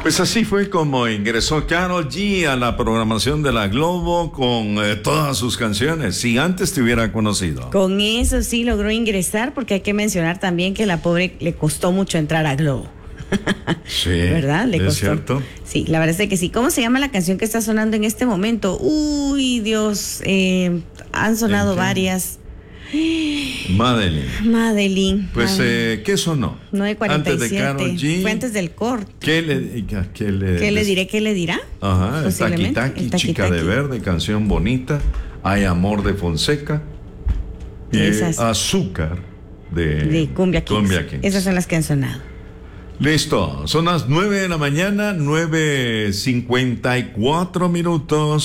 Pues así fue como ingresó Karol G a la programación de la Globo con todas sus canciones, si antes te hubiera conocido. Con eso sí logró ingresar, porque hay que mencionar también que la pobre le costó mucho entrar a Globo. Sí, ¿verdad? Le costó. ¿Es cierto? Sí, la verdad es que sí. ¿Cómo se llama la canción que está sonando en este momento? Uy, Dios, han sonado varias. Madeline. Pues, ¿qué sonó? 9:47. Antes de Karol G. Fue antes del corte. ¿Qué le diré? ¿Qué le dirá? Ajá, el Taqui Posiblemente. Taqui, El Taqui Chica Taqui. de Verde, canción bonita. Hay Amor de Fonseca. Y Esas. Azúcar De Cumbia Kings. Kings. Esas son las que han sonado. Listo, son las 9 de la mañana, 9:54 minutos.